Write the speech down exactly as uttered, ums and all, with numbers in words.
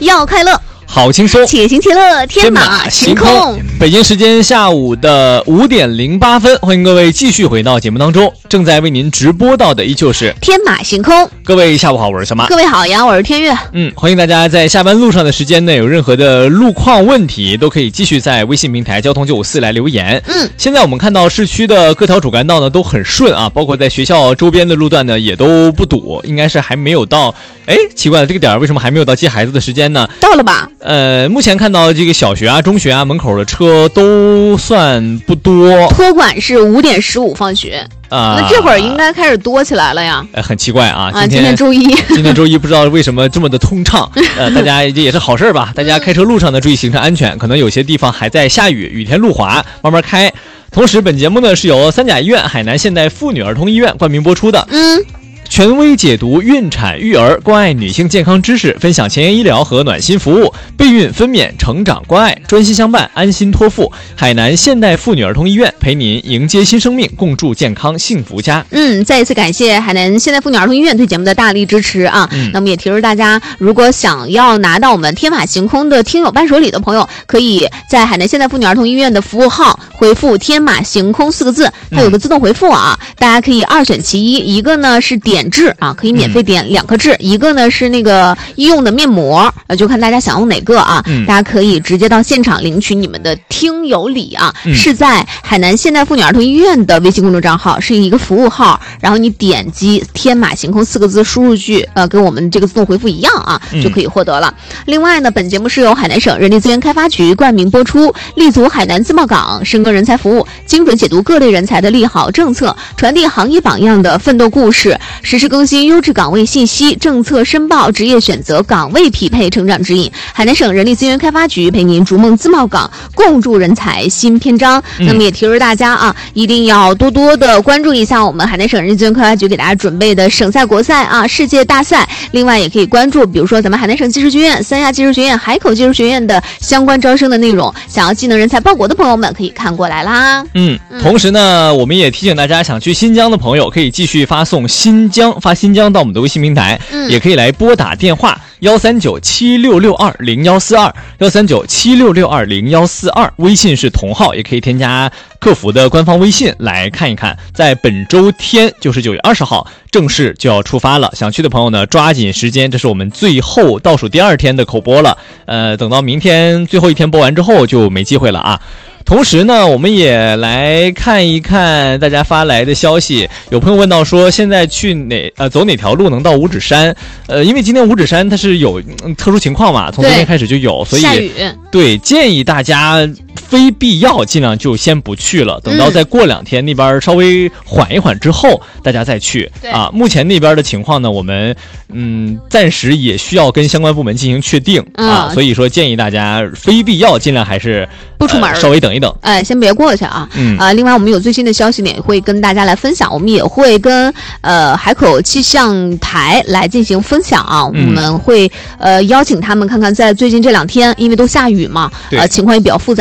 要快乐。 好轻松， 且行且乐，天马行空。 北京时间下午的五点零八分，欢迎各位继续回到节目当中。正在为您直播到的依旧是天马行空。 各位下午好，我是小马。 各位好呀，我是天悦。 嗯，欢迎大家在下班路上的时间内有任何的路况问题，都可以继续在微信平台交通九五四来留言。 嗯， 现在我们看到市区的各条主干道呢都很顺啊，包括在学校周边的路段呢也都不堵，应该是还没有到。哎，奇怪了，这个点为什么还没有到接孩子的时间呢？ 到了吧？ 呃，目前看到这个小学啊、中学啊门口的车都算不多。 托管是五点十五放学啊、 呃，那这会儿应该开始多起来了呀。 呃，很奇怪啊， 啊， 今天今天周一， 今天周一不知道为什么这么的通畅。呃，大家这也是好事吧？大家开车路上呢注意行车安全，可能有些地方还在下雨，雨天路滑，慢慢开。同时，本节目呢是由三甲医院海南现代妇女儿童医院冠名播出的。 嗯。 权威解读孕产育儿，关爱女性健康知识，分享前沿医疗和暖心服务，备孕分娩成长关爱，专心相伴，安心托付。海南现代妇女儿童医院陪您迎接新生命，共筑健康幸福家。 嗯，再一次感谢海南现代妇女儿童医院对节目的大力支持啊！嗯、那么也提示大家，如果想要拿到我们天马行空的听友伴手礼的朋友，可以在海南现代妇女儿童医院的服务号回复天马行空四个字，它有个自动回复啊，嗯、大家可以二选其一，一个呢是点点痣啊，可以免费点两颗痣，嗯、一个呢是那个医用的面膜，呃，就看大家想用哪个啊。嗯、大家可以直接到现场领取你们的听友礼啊，嗯、是在海南现代妇女儿童医院的微信公众账号，是一个服务号，然后你点击天马行空四个字，输入句，呃，跟我们这个自动回复一样啊，嗯、就可以获得了。另外呢，本节目是由海南省人力资源开发局冠名播出，立足海南自贸港，深耕人才服务，精准解读各类人才的利好政策，传递行业榜样的奋斗故事。实时更新优质岗位信息，政策申报、职业选择、岗位匹配、成长指引。海南省人力资源开发局陪您逐梦自贸港，共筑人才新篇章。嗯、那么也提示大家啊，一定要多多的关注一下我们海南省人力资源开发局给大家准备的省赛、国赛啊、世界大赛。另外也可以关注，比如说咱们海南省技术学院、三亚技术学院、海口技术学院的相关招生的内容。想要技能人才报国的朋友们可以看过来啦。 嗯，同时呢，我们也提醒大家，想去新疆的朋友可以继续发送新疆。发新疆到我们的微信平台，嗯、也可以来拨打电话幺三九七六六二零幺四二幺三九七六六二零幺四二，微信是同号，也可以添加客服的官方微信来看一看。在本周天，就是九月二十号，正式就要出发了。想去的朋友呢，抓紧时间，这是我们最后倒数第二天的口播了。呃，等到明天最后一天播完之后，就没机会了啊。同时呢，我们也来看一看大家发来的消息。有朋友问到说，现在去哪呃走哪条路能到五指山？呃，因为今天五指山它是有、嗯、特殊情况嘛，从昨天开始就有，所以下雨。 对，建议大家非必要尽量就先不去了，等到再过两天、嗯、那边稍微缓一缓之后，大家再去啊。目前那边的情况呢，我们嗯暂时也需要跟相关部门进行确定、嗯、啊，所以说建议大家非必要尽量还是不出门、呃， 稍微等一等。 哎，先别过去啊。嗯啊、呃，另外我们有最新的消息呢，也会跟大家来分享。我们也会跟呃海口气象台来进行分享啊。嗯、我们会呃邀请他们看看，在最近这两天，因为都下雨嘛，呃情况也比较复杂。